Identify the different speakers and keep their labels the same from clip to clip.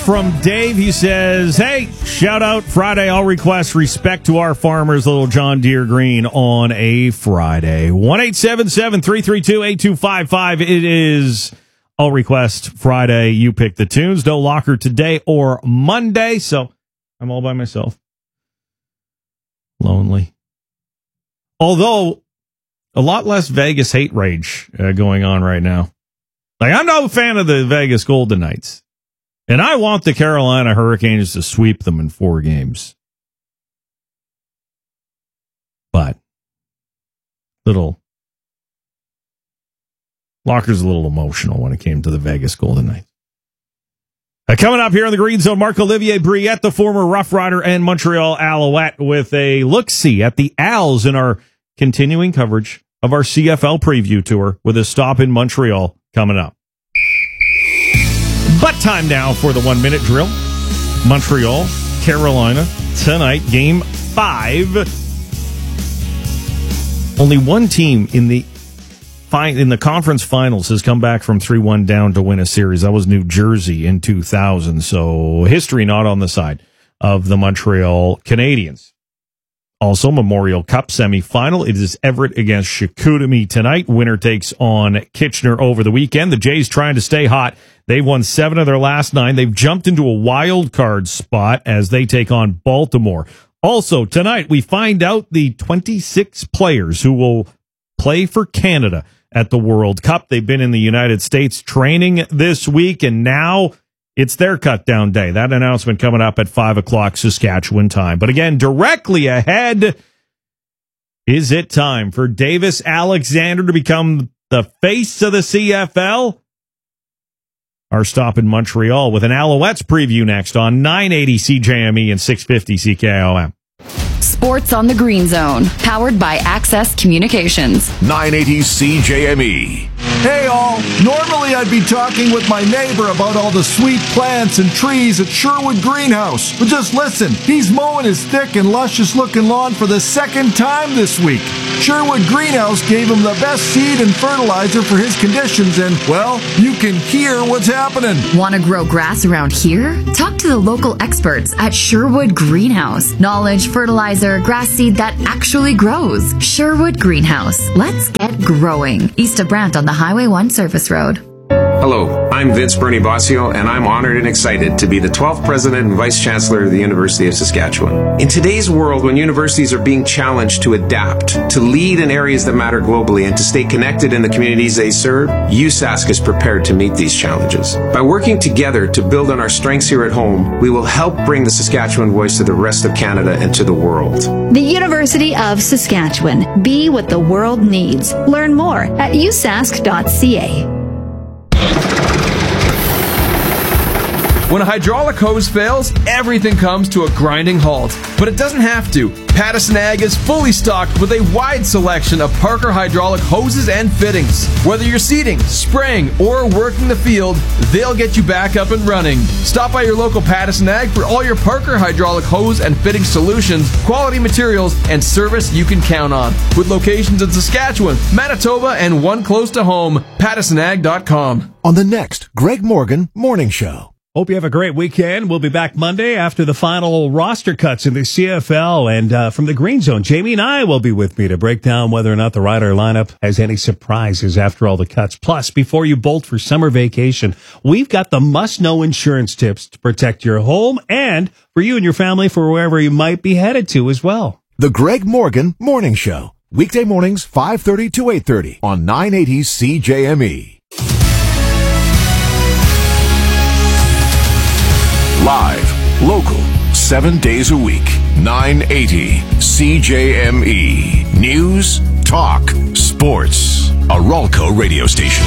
Speaker 1: from Dave. He says, hey, shout out Friday. I'll request respect to our farmers, little John Deere green on a Friday. 1-877-332-8255. It is I'll request Friday. You pick the tunes. No locker today or Monday. So I'm all by myself. Lonely. Although a lot less Vegas hate rage going on right now. Like, I'm no fan of the Vegas Golden Knights. And I want the Carolina Hurricanes to sweep them in 4 games. But Locker's a little emotional when it came to the Vegas Golden Knights. Coming up here in the Green Zone, Marc-Olivier Briette, the former Rough Rider and Montreal Alouette, with a look-see at the Als in our continuing coverage of our CFL preview tour with a stop in Montreal coming up. But time now for the 1-minute drill. Montreal, Carolina, tonight, Game 5. Only one team in the conference finals has come back from 3-1 down to win a series. That was New Jersey in 2000. So history not on the side of the Montreal Canadiens. Also, Memorial Cup semifinal. It is Everett against Chicoutimi tonight. Winner takes on Kitchener over the weekend. The Jays trying to stay hot. They've won 7 of their last 9. They've jumped into a wild card spot as they take on Baltimore. Also, tonight we find out the 26 players who will play for Canada at the World Cup. They've been in the United States training this week, and now it's their cut-down day. That announcement coming up at 5 o'clock Saskatchewan time. But again, directly ahead, is it time for Davis Alexander to become the face of the CFL? Our stop in Montreal with an Alouettes preview next on 980 CJME and 650 CKOM.
Speaker 2: Sports on the Green Zone, powered by Access Communications.
Speaker 3: 980 CJME.
Speaker 4: Hey all, normally I'd be talking with my neighbor about all the sweet plants and trees at Sherwood Greenhouse. But just listen, he's mowing his thick and luscious looking lawn for the 2nd time this week. Sherwood Greenhouse gave him the best seed and fertilizer for his conditions, and, well, you can hear what's happening.
Speaker 2: Want to grow grass around here? Talk to the local experts at Sherwood Greenhouse. Knowledge, fertilizer, grass seed that actually grows. Sherwood Greenhouse. Let's get growing. East of Brant on the Highway 1 Service Road.
Speaker 5: Hello, I'm Vince Bernie Bossio, and I'm honored and excited to be the 12th President and Vice Chancellor of the University of Saskatchewan. In today's world, when universities are being challenged to adapt, to lead in areas that matter globally, and to stay connected in the communities they serve, USask is prepared to meet these challenges. By working together to build on our strengths here at home, we will help bring the Saskatchewan voice to the rest of Canada and to the world.
Speaker 6: The University of Saskatchewan. Be what the world needs. Learn more at usask.ca.
Speaker 7: When a hydraulic hose fails, everything comes to a grinding halt. But it doesn't have to. Patterson Ag is fully stocked with a wide selection of Parker hydraulic hoses and fittings. Whether you're seeding, spraying, or working the field, they'll get you back up and running. Stop by your local Patterson Ag for all your Parker hydraulic hose and fitting solutions, quality materials, and service you can count on. With locations in Saskatchewan, Manitoba, and one close to home, PattersonAg.com.
Speaker 3: On the next Greg Morgan Morning Show.
Speaker 1: Hope you have a great weekend. We'll be back Monday after the final roster cuts in the CFL. And from the Green Zone, Jamie and I will be with me to break down whether or not the Rider lineup has any surprises after all the cuts. Plus, before you bolt for summer vacation, we've got the must-know insurance tips to protect your home and for you and your family for wherever you might be headed to as well.
Speaker 3: The Greg Morgan Morning Show. Weekday mornings, 5:30 to 8:30 on 980 CJME. Live, local, 7 days a week, 980 CJME. News, talk, sports. A Ralco radio station.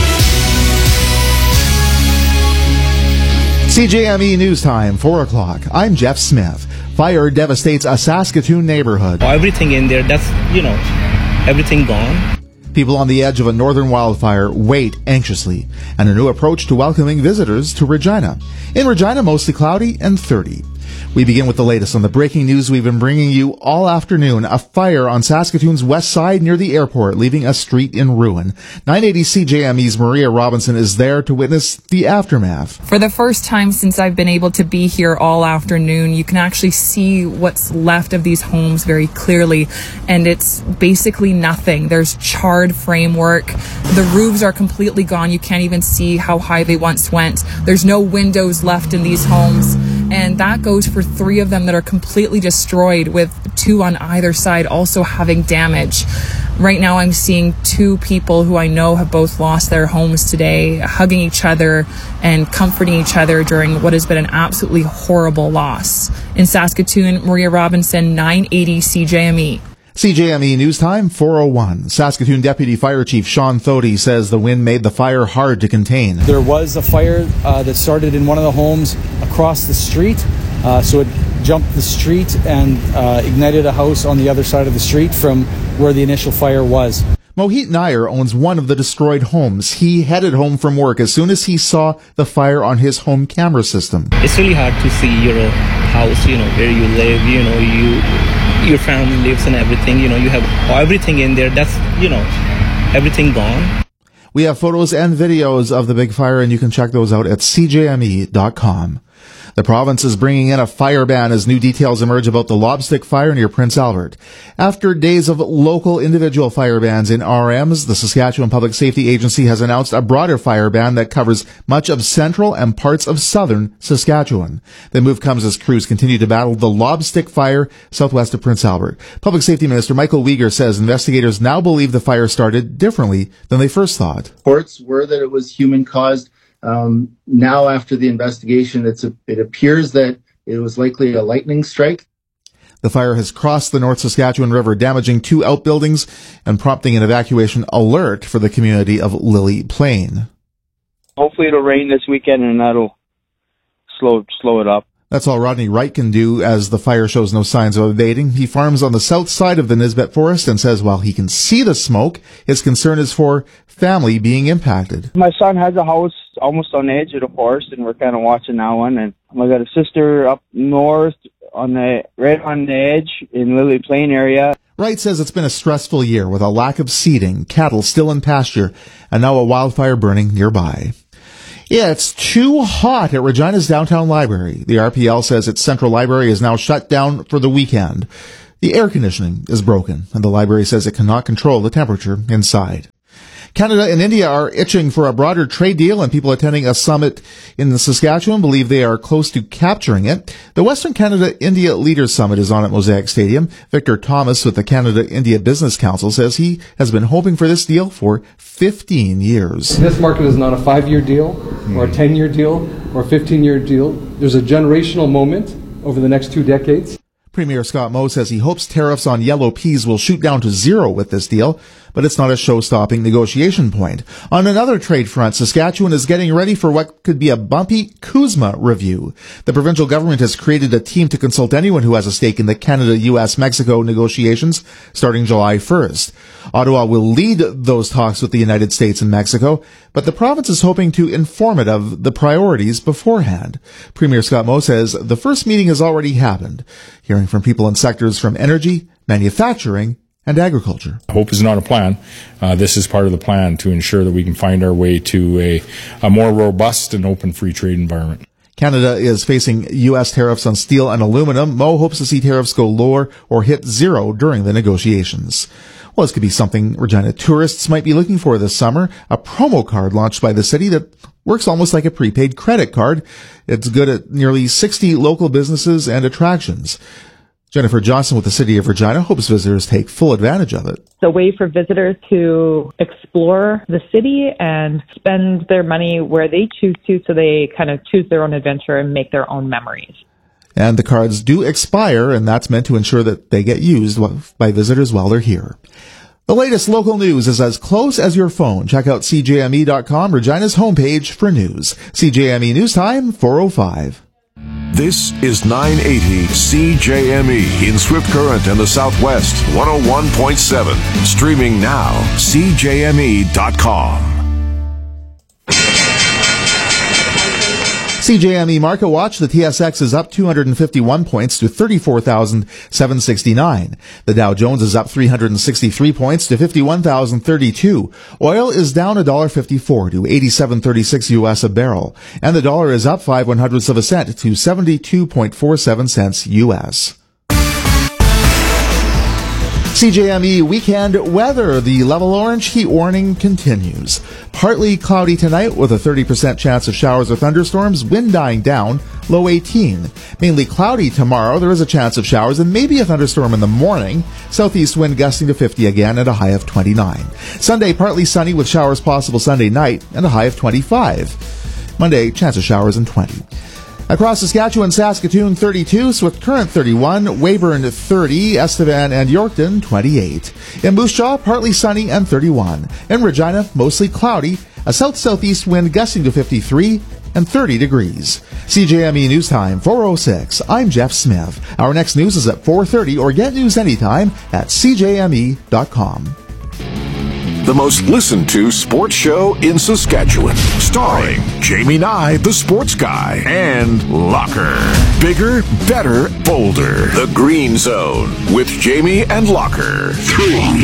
Speaker 8: CJME News Time, 4 o'clock. I'm Jeff Smith. Fire devastates a Saskatoon neighborhood.
Speaker 9: Everything in there, that's, everything gone.
Speaker 8: People on the edge of a northern wildfire wait anxiously, and a new approach to welcoming visitors to Regina. In Regina, mostly cloudy and 30. We begin with the latest on the breaking news we've been bringing you all afternoon. A fire on Saskatoon's west side near the airport, leaving a street in ruin. 980 CJME's Maria Robinson is there to witness the aftermath.
Speaker 10: For the first time since I've been able to be here all afternoon, you can actually see what's left of these homes very clearly, and it's basically nothing. There's charred framework. The roofs are completely gone. You can't even see how high they once went. There's no windows left in these homes. And that goes for 3 of them that are completely destroyed, with 2 on either side also having damage. Right now I'm seeing 2 people who I know have both lost their homes today, hugging each other and comforting each other during what has been an absolutely horrible loss. In Saskatoon, Maria Robinson, 980 CJME.
Speaker 8: CJME News Time, 4:01. Saskatoon Deputy Fire Chief Sean Thody says the wind made the fire hard to contain.
Speaker 11: There was a fire that started in one of the homes across the street, so it jumped the street and ignited a house on the other side of the street from where the initial fire was.
Speaker 8: Mohit Nair owns one of the destroyed homes. He headed home from work as soon as he saw the fire on his home camera system.
Speaker 9: It's really hard to see your house, where you live, your family lives and everything, you have everything in there. That's, everything gone.
Speaker 8: We have photos and videos of the big fire, and you can check those out at cjme.com. The province is bringing in a fire ban as new details emerge about the Lobstick fire near Prince Albert. After days of local individual fire bans in RMs, the Saskatchewan Public Safety Agency has announced a broader fire ban that covers much of central and parts of southern Saskatchewan. The move comes as crews continue to battle the Lobstick fire southwest of Prince Albert. Public Safety Minister Michael Uyghur says investigators now believe the fire started differently than they first thought.
Speaker 12: Reports were that it was human-caused. Now, after the investigation, it appears that it was likely a lightning strike.
Speaker 8: The fire has crossed the North Saskatchewan River, damaging 2 outbuildings and prompting an evacuation alert for the community of Lily Plain.
Speaker 13: Hopefully it'll rain this weekend and that'll slow it up.
Speaker 8: That's all Rodney Wright can do as the fire shows no signs of abating. He farms on the south side of the Nisbet Forest and says while he can see the smoke, his concern is for family being impacted.
Speaker 13: My son has a house almost on the edge of the forest, and we're kind of watching that one. And I got a sister up north right on the edge in Lily Plain area.
Speaker 8: Wright says it's been a stressful year with a lack of seeding, cattle still in pasture, and now a wildfire burning nearby. Yeah, it's too hot at Regina's downtown library. The RPL says its central library is now shut down for the weekend. The air conditioning is broken, and the library says it cannot control the temperature inside. Canada and India are itching for a broader trade deal, and people attending a summit in Saskatchewan believe they are close to capturing it. The Western Canada-India Leaders Summit is on at Mosaic Stadium. Victor Thomas with the Canada-India Business Council says he has been hoping for this deal for 15 years.
Speaker 14: This market is not a 5-year deal or a 10-year deal or a 15-year deal. There's a generational moment over the next 2 decades.
Speaker 8: Premier Scott Moe says he hopes tariffs on yellow peas will shoot down to 0 with this deal, but it's not a show-stopping negotiation point. On another trade front, Saskatchewan is getting ready for what could be a bumpy CUSMA review. The provincial government has created a team to consult anyone who has a stake in the Canada-US-Mexico negotiations starting July 1st. Ottawa will lead those talks with the United States and Mexico, but the province is hoping to inform it of the priorities beforehand. Premier Scott Moe says the first meeting has already happened, hearing from people in sectors from energy, manufacturing, and agriculture.
Speaker 15: Hope is not a plan. This is part of the plan to ensure that we can find our way to a more robust and open free trade environment.
Speaker 8: Canada is facing U.S. tariffs on steel and aluminum. Moe hopes to see tariffs go lower or hit 0 during the negotiations. Well, this could be something Regina tourists might be looking for this summer, a promo card launched by the city that works almost like a prepaid credit card. It's good at nearly 60 local businesses and attractions. Jennifer Johnson with the City of Regina hopes visitors take full advantage of it.
Speaker 16: It's a way for visitors to explore the city and spend their money where they choose to, so they kind of choose their own adventure and make their own memories.
Speaker 8: And the cards do expire, and that's meant to ensure that they get used by visitors while they're here. The latest local news is as close as your phone. Check out CJME.com, Regina's homepage for news. CJME News Time, 4:05.
Speaker 3: This is 980 CJME in Swift Current and the Southwest, 101.7. Streaming now, CJME.com.
Speaker 8: CJME Market Watch, the TSX is up 251 points to 34,769. The Dow Jones is up 363 points to 51,032. Oil is down $1.54 to 87.36 U.S. a barrel. And the dollar is up 5/100ths of a cent to 72.47 cents U.S. CJME weekend weather. The level orange heat warning continues. Partly cloudy tonight with a 30% chance of showers or thunderstorms, wind dying down, low 18. Mainly cloudy tomorrow. There is a chance of showers and maybe a thunderstorm in the morning. Southeast wind gusting to 50 again at a high of 29. Sunday, partly sunny with showers possible Sunday night and a high of 25. Monday, chance of showers and 20. Across Saskatchewan, Saskatoon 32, Swift Current 31, Weyburn 30, Estevan and Yorkton 28. In Moose Jaw, partly sunny and 31. In Regina, mostly cloudy, a south-southeast wind gusting to 53 and 30 degrees. CJME News Time, 4:06. I'm Jeff Smith. Our next news is at 4:30 or get news anytime at cjme.com.
Speaker 3: The most listened to sports show in Saskatchewan. Starring Jamie Nye, the sports guy, and Locker. Bigger, better, bolder. The Green Zone with Jamie and Locker. 3